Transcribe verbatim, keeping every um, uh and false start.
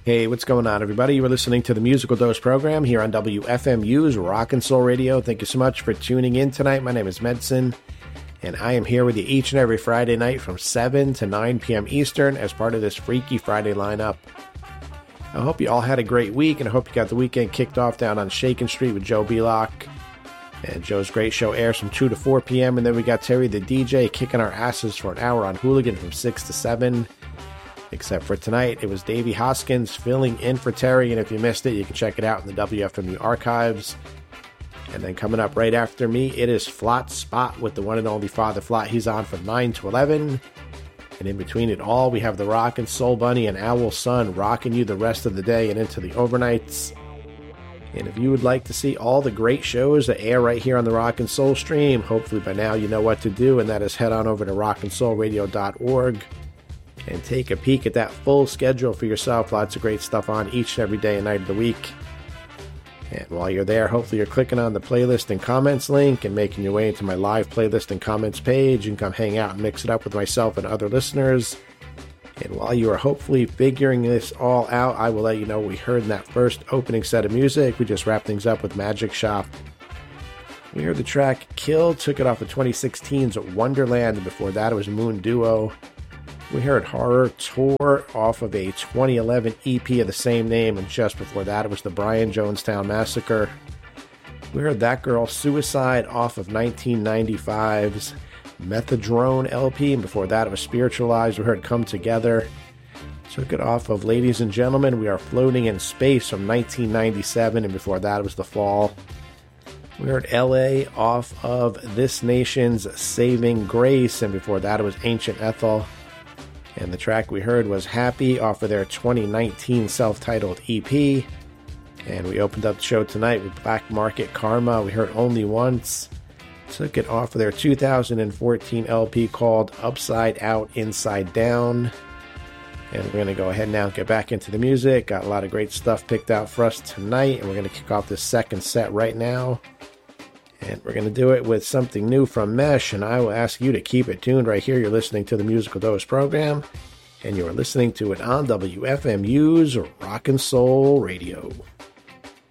Hey, what's going on, everybody? You are listening to the Musical Dose program here on W F M U's Rock and Soul Radio. Thank you so much for tuning in tonight. My name is Medson, and I am here with you each and every Friday night from seven to nine p.m. Eastern as part of this Freaky Friday lineup. I hope you all had a great week, and I hope you got the weekend kicked off down on Shakin' Street with Joe Belock. And Joe's great show airs from two to four p.m., and then we got Terry the D J kicking our asses for an hour on Hooligan from six to seven. Except for tonight, it was Davey Hoskins filling in for Terry, and if you missed it, you can check it out in the W F M U archives. And then coming up right after me, it is Flot Spot with the one and only Father Flot. He's on from nine to eleven. And in between it all, we have the Rock and Soul Bunny and Owl Sun rocking you the rest of the day and into the overnights. And if you would like to see all the great shows that air right here on the Rock and Soul stream, hopefully by now you know what to do, and that is head on over to rock and soul radio dot org. And take a peek at that full schedule for yourself. Lots of great stuff on each and every day and night of the week. And while you're there, hopefully you're clicking on the playlist and comments link and making your way into my live playlist and comments page and come hang out and mix it up with myself and other listeners. And while you are hopefully figuring this all out, I will let you know what we heard in that first opening set of music. We just wrapped things up with Magic Shop. We heard the track Kill, took it off of twenty sixteen's Wonderland, and before that it was Moon Duo. We heard Horror Tour off of a twenty eleven E P of the same name, and just before that it was the Brian Jonestown Massacre. We heard That Girl Suicide off of nineteen ninety-five's Methadrone L P, and before that it was Spiritualized. We heard Come Together. Took it off of Ladies and Gentlemen, We Are Floating in Space from nineteen ninety-seven, and before that it was The Fall. We heard L A off of This Nation's Saving Grace, and before that it was Ancient Ethel. And the track we heard was Happy off of their twenty nineteen self-titled E P. And we opened up the show tonight with Black Market Karma. We heard Only Once. Took it off of their two thousand fourteen L P called Upside Out, Inside Down. And we're going to go ahead now and get back into the music. Got a lot of great stuff picked out for us tonight. And we're going to kick off this second set right now. And we're going to do it with something new from Mesh, and I will ask you to keep it tuned right here. You're listening to the Musical Dose program, and you're listening to it on W F M U's Rock and Soul Radio.